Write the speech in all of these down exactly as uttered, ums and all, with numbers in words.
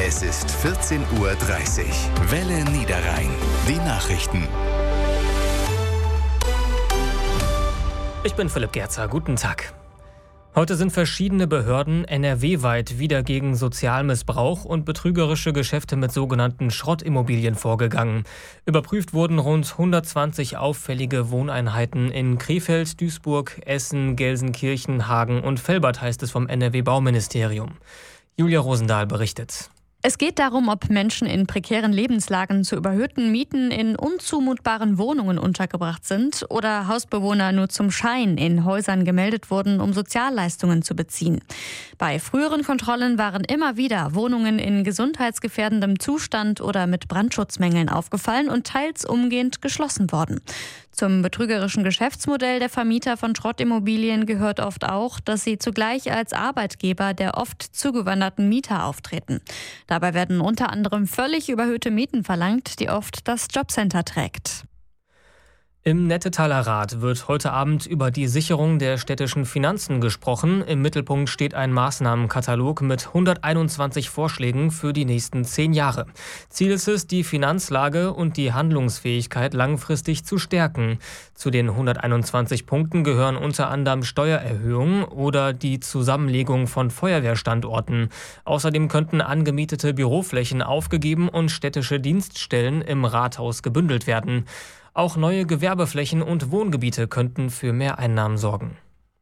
Es ist vierzehn Uhr dreißig. Welle Niederrhein. Die Nachrichten. Ich bin Philipp Gerzer. Guten Tag. Heute sind verschiedene Behörden N R W-weit wieder gegen Sozialmissbrauch und betrügerische Geschäfte mit sogenannten Schrottimmobilien vorgegangen. Überprüft wurden rund hundertzwanzig auffällige Wohneinheiten in Krefeld, Duisburg, Essen, Gelsenkirchen, Hagen und Velbert, heißt es vom N R W-Bauministerium. Julia Rosendahl berichtet. Es geht darum, ob Menschen in prekären Lebenslagen zu überhöhten Mieten in unzumutbaren Wohnungen untergebracht sind oder Hausbewohner nur zum Schein in Häusern gemeldet wurden, um Sozialleistungen zu beziehen. Bei früheren Kontrollen waren immer wieder Wohnungen in gesundheitsgefährdendem Zustand oder mit Brandschutzmängeln aufgefallen und teils umgehend geschlossen worden. Zum betrügerischen Geschäftsmodell der Vermieter von Schrottimmobilien gehört oft auch, dass sie zugleich als Arbeitgeber der oft zugewanderten Mieter auftreten. Dabei werden unter anderem völlig überhöhte Mieten verlangt, die oft das Jobcenter trägt. Im Nettetaler Rat wird heute Abend über die Sicherung der städtischen Finanzen gesprochen. Im Mittelpunkt steht ein Maßnahmenkatalog mit hunderteinundzwanzig Vorschlägen für die nächsten zehn Jahre. Ziel ist es, die Finanzlage und die Handlungsfähigkeit langfristig zu stärken. Zu den hunderteinundzwanzig Punkten gehören unter anderem Steuererhöhungen oder die Zusammenlegung von Feuerwehrstandorten. Außerdem könnten angemietete Büroflächen aufgegeben und städtische Dienststellen im Rathaus gebündelt werden. Auch neue Gewerbeflächen und Wohngebiete könnten für mehr Einnahmen sorgen.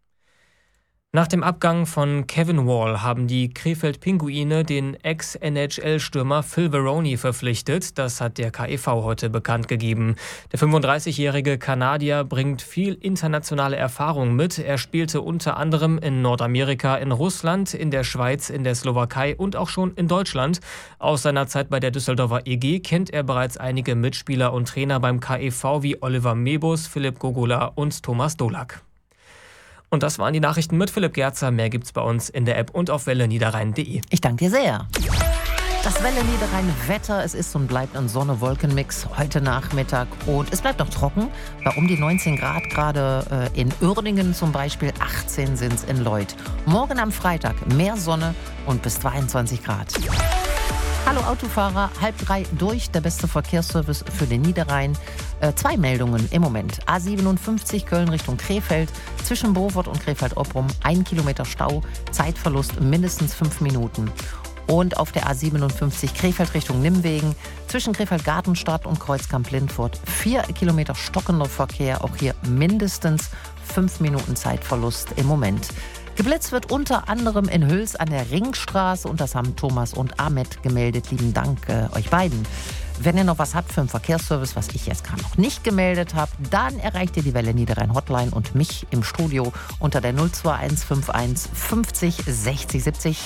Nach dem Abgang von Kevin Wall haben die Krefeld Pinguine den Ex-N H L-Stürmer Phil Varone verpflichtet. Das hat der K E V heute bekannt gegeben. Der fünfunddreißigjährige Kanadier bringt viel internationale Erfahrung mit. Er spielte unter anderem in Nordamerika, in Russland, in der Schweiz, in der Slowakei und auch schon in Deutschland. Aus seiner Zeit bei der Düsseldorfer E G kennt er bereits einige Mitspieler und Trainer beim K E V wie Oliver Mebus, Philipp Gogola und Thomas Dolak. Und das waren die Nachrichten mit Philipp Gerzer. Mehr gibt's bei uns in der App und auf welle niederrhein punkt de. Ich danke dir sehr. Das Welle Niederrhein Wetter, es ist und bleibt ein Sonne-Wolken-Mix heute Nachmittag und es bleibt noch trocken, bei um die neunzehn Grad gerade äh, in Uerdingen zum Beispiel, achtzehn sind es in Leuth. Morgen am Freitag mehr Sonne und bis zweiundzwanzig Grad. Hallo Autofahrer, halb drei durch, der beste Verkehrsservice für den Niederrhein. Äh, zwei Meldungen im Moment. A siebenundfünfzig Köln Richtung Krefeld, zwischen Beaufort und Krefeld-Opprum, ein Kilometer Stau, Zeitverlust mindestens fünf Minuten. Und auf der A siebenundfünfzig Krefeld Richtung Nimwegen, zwischen Krefeld-Gartenstadt und Kreuzkamp-Lindfurt, vier Kilometer stockender Verkehr, auch hier mindestens fünf Minuten Zeitverlust im Moment. Geblitzt wird unter anderem in Hüls an der Ringstraße und das haben Thomas und Ahmed gemeldet. Lieben Dank äh, euch beiden. Wenn ihr noch was habt für einen Verkehrsservice, was ich jetzt gerade noch nicht gemeldet habe, dann erreicht ihr die Welle Niederrhein Hotline und mich im Studio unter der null zwei eins fünf eins fünfzig sechzig siebzig.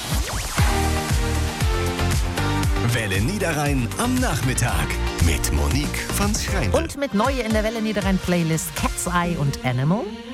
Welle Niederrhein am Nachmittag mit Monique von Schreiner. Und mit neu in der Welle Niederrhein Playlist Cat's Eye und Animal.